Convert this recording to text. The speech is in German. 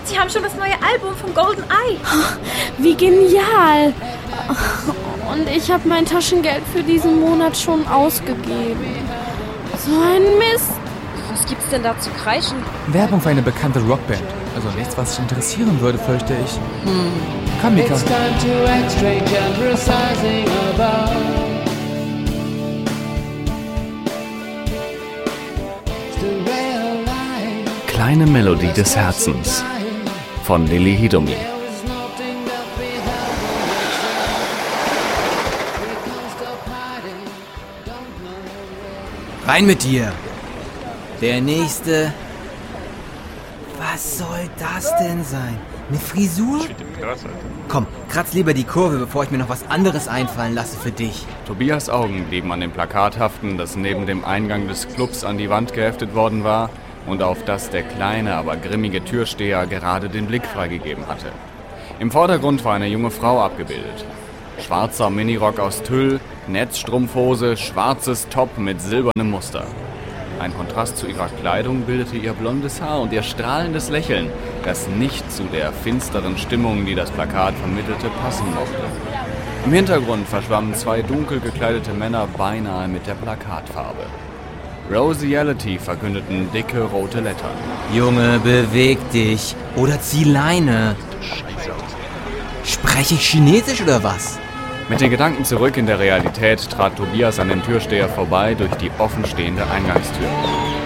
Sie haben schon das neue Album von Golden Eye. Wie genial! Und ich habe mein Taschengeld für diesen Monat schon ausgegeben. So ein Mist. Was gibt's denn da zu kreischen? Werbung für eine bekannte Rockband. Also nichts, was dich interessieren würde, fürchte ich. Komm, Mika. It's time to act strange and resizing about. Kleine Melodie des Herzens von Lilly Hidomi. Rein mit dir! Der nächste... Was soll das denn sein? Eine Frisur? Komm, kratz lieber die Kurve, bevor ich mir noch was anderes einfallen lasse für dich. Tobias' Augen blieben an dem Plakat haften, das neben dem Eingang des Clubs an die Wand geheftet worden war und auf das der kleine, aber grimmige Türsteher gerade den Blick freigegeben hatte. Im Vordergrund war eine junge Frau abgebildet. Schwarzer Minirock aus Tüll, Netzstrumpfhose, schwarzes Top mit silbernem Muster. Ein Kontrast zu ihrer Kleidung bildete ihr blondes Haar und ihr strahlendes Lächeln, das nicht zu der finsteren Stimmung, die das Plakat vermittelte, passen mochte. Im Hintergrund verschwammen zwei dunkel gekleidete Männer beinahe mit der Plakatfarbe. Rosiality verkündeten dicke rote Lettern. Junge, beweg dich. Oder zieh Leine. Spreche ich Chinesisch oder was? Mit den Gedanken zurück in der Realität trat Tobias an dem Türsteher vorbei durch die offenstehende Eingangstür.